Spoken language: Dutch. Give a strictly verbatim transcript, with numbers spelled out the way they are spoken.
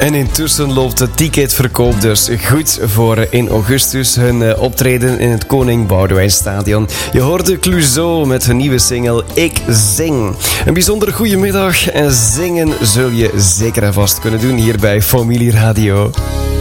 En intussen loopt de ticketverkoop dus goed voor in augustus hun optreden in het Koning Boudewijnstadion. Je hoorde Clouseau met hun nieuwe single Ik Zing. Een bijzonder goede middag en zingen zul je zeker en vast kunnen doen hier bij Familie Radio.